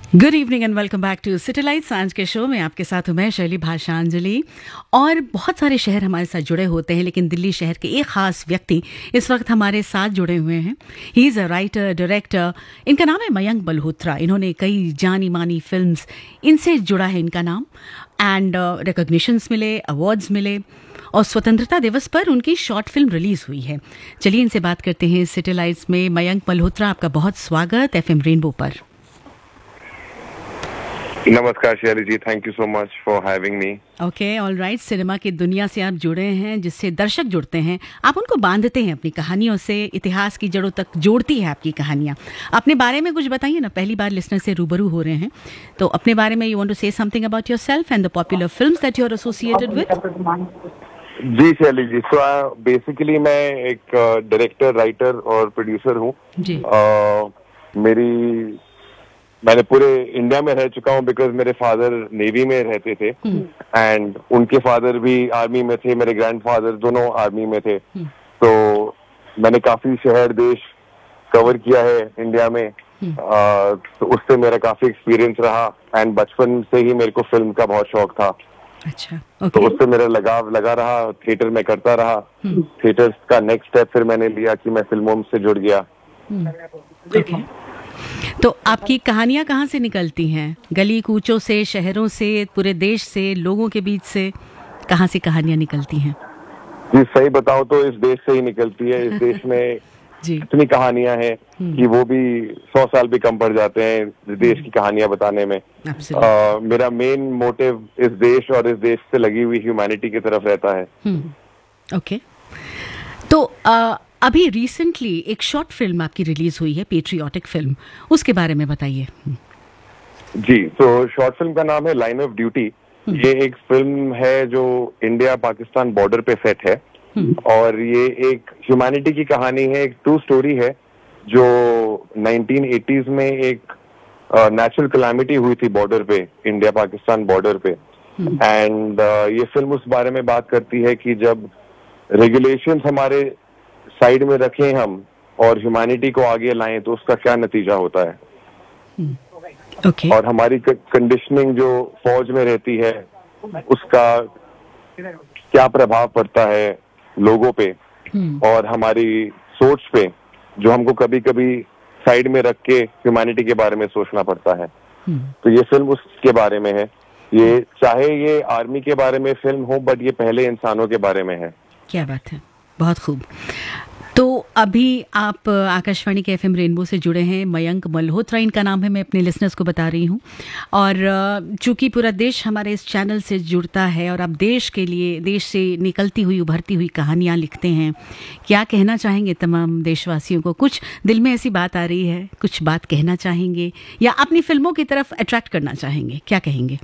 Good evening and welcome back to city lights. आज के show में आपके साथ हूं मैं शैली भाषांजलि। और बहुत सारे शहर हमारे साथ जुड़े होते हैं, लेकिन दिल्ली शहर के एक खास व्यक्ति इस वक्त हमारे साथ जुड़े हुए हैं। He is a writer, director. इनका नाम है मयंक मल्होत्रा। इन्होंने कई जानी मानी फिल्म्स, इनसे जुड़ा है इनका नाम। एंड रिकॉग्निशंस मिले, अवार्ड्स मिले, और स्वतंत्रता दिवस पर उनकी शॉर्ट फिल्म रिलीज हुई है। चलिए इनसे बात करते हैं सिटी लाइट्स में। मयंक मल्होत्रा, आपका बहुत स्वागत FM रेनबो पर। नमस्कार शैली जी, thank you so much for having me. Okay, all right. Cinema की दुनिया से आप जुड़े हैं, जिससे दर्शक जुड़ते हैं। आप उनको बांधते हैं अपनी कहानियों से, इतिहास की जड़ों तक जोड़ती है आपकी कहानियां। अपने बारे में कुछ बताइए ना, पहली बार लिसनर से रूबरू हो रहे हैं, तो अपने बारे में यू वांट टू से something about yourself and the popular films that you are associated with. जी शैली जी, सो बेसिकली मैं एक डायरेक्टर, राइटर और प्रोड्यूसर हूँ। मैंने पूरे इंडिया में रह चुका हूँ बिकॉज मेरे फादर नेवी में रहते थे एंड उनके फादर भी आर्मी में थे, मेरे ग्रैंडफादर दोनों आर्मी में थे। तो मैंने काफी शहर देश कवर किया है इंडिया में। तो उससे मेरा काफी एक्सपीरियंस रहा एंड बचपन से ही मेरे को फिल्म का बहुत शौक था। अच्छा, तो उससे मेरा लगाव लगा रहा, थिएटर में करता रहा। थिएटर का नेक्स्ट स्टेप फिर मैंने लिया कि मैं फिल्मों से जुड़ गया। तो आपकी कहानियां कहाँ से निकलती हैं? गली कूचों से, शहरों से, पूरे देश से, लोगों के बीच से? कहाँ से कहानियां निकलती हैं? जी सही बताओ तो इस देश से ही निकलती है। इस देश में इतनी कहानियां हैं कि वो भी 100 साल भी कम पड़ जाते हैं इस देश की कहानियां बताने में। मेरा मेन मोटिव इस देश और इस देश से लगी हुई ह्यूमैनिटी की तरफ रहता है। ओके, तो अभी रिसेंटली एक शॉर्ट फिल्म आपकी रिलीज हुई है, पेट्रियोटिक फिल्म, उसके बारे में बताइए। जी, तो शॉर्ट फिल्म का नाम है लाइन ऑफ ड्यूटी। ये एक फिल्म है जो इंडिया पाकिस्तान बॉर्डर पे सेट है और ये एक ह्यूमैनिटी की कहानी है, एक ट्रू स्टोरी है जो 1980s में एक नेचुरल कैलामिटी हुई थी बॉर्डर पे, इंडिया पाकिस्तान बॉर्डर पे। एंड ये फिल्म उस बारे में बात करती है कि जब रेगुलेशंस हमारे साइड में रखें हम और ह्यूमैनिटी को आगे लाएं तो उसका क्या नतीजा होता है। और हमारी कंडीशनिंग जो फौज में रहती है उसका क्या प्रभाव पड़ता है लोगों पे और हमारी सोच पे, जो हमको कभी कभी साइड में रख के ह्यूमैनिटी के बारे में सोचना पड़ता है। तो ये फिल्म उसके बारे में है। ये चाहे ये आर्मी के बारे में फिल्म हो, बट ये पहले इंसानों के बारे में है। क्या बात है, बहुत खूब। तो अभी आप आकाशवाणी के FM रेनबो से जुड़े हैं। मयंक मल्होत्रा इनका नाम है, मैं अपने लिसनर्स को बता रही हूँ। और चूंकि पूरा देश हमारे इस चैनल से जुड़ता है और आप देश के लिए, देश से निकलती हुई, उभरती हुई कहानियाँ लिखते हैं, क्या कहना चाहेंगे तमाम देशवासियों को? कुछ दिल में ऐसी बात आ रही है, कुछ बात कहना चाहेंगे या अपनी फिल्मों की तरफ अट्रैक्ट करना चाहेंगे, क्या कहेंगे?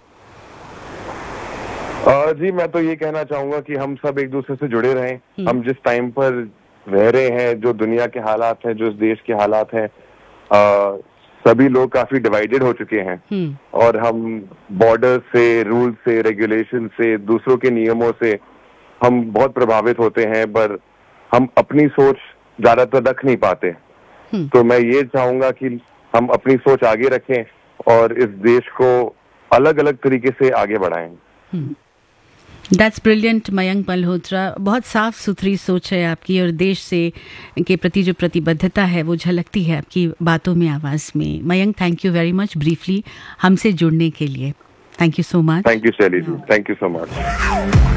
जी, मैं तो ये कहना चाहूंगा कि हम सब एक दूसरे से जुड़े रहें। हम जिस टाइम पर रह रहे हैं, जो दुनिया के हालात हैं, जो इस देश के हालात हैं, सभी लोग काफी डिवाइडेड हो चुके हैं और हम बॉर्डर से, रूल से, रेगुलेशन से, दूसरों के नियमों से हम बहुत प्रभावित होते हैं, पर हम अपनी सोच ज्यादातर रख नहीं पाते। तो मैं ये चाहूंगा कि हम अपनी सोच आगे रखें और इस देश को अलग अलग तरीके से आगे बढ़ाएं। That's brilliant Mayank Malhotra. बहुत साफ सुथरी सोच है आपकी और देश से के प्रति जो प्रतिबद्धता है वो झलकती है आपकी बातों में, आवाज में। Mayank, thank you very much briefly हमसे जुड़ने के लिए। Thank you so much. Thank you शैली जी, थैंक यू सो मच।